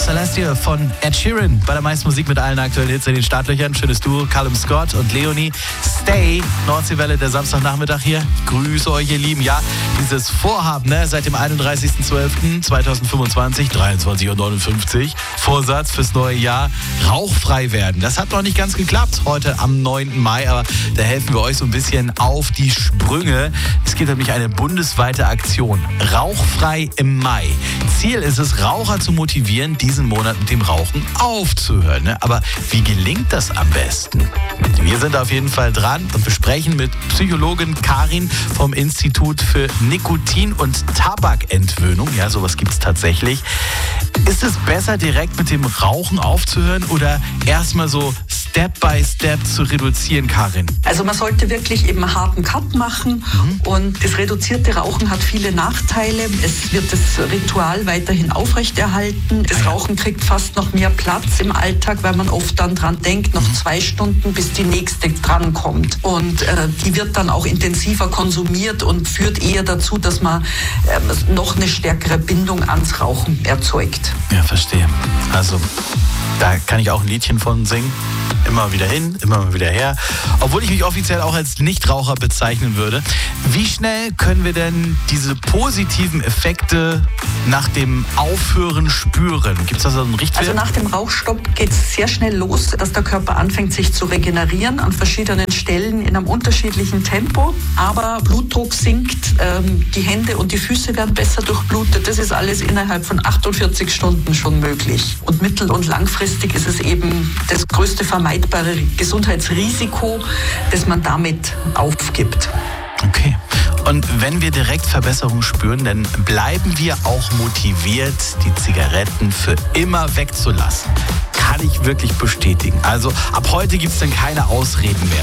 Celestial von Ed Sheeran. Bei der meisten Musik mit allen aktuellen Hits in den Startlöchern. Schönes Duo, Callum Scott und Leonie. Stay, Nordseewelle, der Samstagnachmittag hier. Grüße euch, ihr Lieben. Ja, dieses Vorhaben, seit dem 31.12.2025, 23:59 Uhr, Vorsatz fürs neue Jahr, rauchfrei werden. Das hat noch nicht ganz geklappt heute am 9. Mai, aber da helfen wir euch so ein bisschen auf die Sprünge. Es gibt nämlich eine bundesweite Aktion, Rauchfrei im Mai. Ziel ist es, Raucher zu motivieren, diesen Monat mit dem Rauchen aufzuhören. Aber wie gelingt das am besten? Wir sind auf jeden Fall dran und besprechen mit Psychologin Karin vom Institut für Nikotin- und Tabakentwöhnung. Ja, sowas gibt es tatsächlich. Ist es besser, direkt mit dem Rauchen aufzuhören oder erstmal so Step by Step zu reduzieren, Karin? Also man sollte wirklich eben einen harten Cut machen und das reduzierte Rauchen hat viele Nachteile. Es wird das Ritual weiterhin aufrechterhalten. Das Rauchen kriegt fast noch mehr Platz im Alltag, weil man oft dann dran denkt, noch 2 Stunden, bis die nächste drankommt. Und die wird dann auch intensiver konsumiert und führt eher dazu, dass man noch eine stärkere Bindung ans Rauchen erzeugt. Ja, verstehe. Also da kann ich auch ein Liedchen von singen. Immer wieder hin, immer wieder her. Obwohl ich mich offiziell auch als Nichtraucher bezeichnen würde. Wie schnell können wir denn diese positiven Effekte nach dem Aufhören spüren? Gibt es da so einen Richtwert? Also nach dem Rauchstopp geht es sehr schnell los, dass der Körper anfängt, sich zu regenerieren an verschiedenen Stellen in einem unterschiedlichen Tempo. Aber Blutdruck sinkt, die Hände und die Füße werden besser durchblutet. Das ist alles innerhalb von 48 Stunden schon möglich. Und mittel- und langfristig ist es eben das größte vermeidbare Gesundheitsrisiko, das man damit aufgibt. Okay. Und wenn wir direkt Verbesserungen spüren, dann bleiben wir auch motiviert, die Zigaretten für immer wegzulassen. Kann ich wirklich bestätigen. Also ab heute gibt es dann keine Ausreden mehr.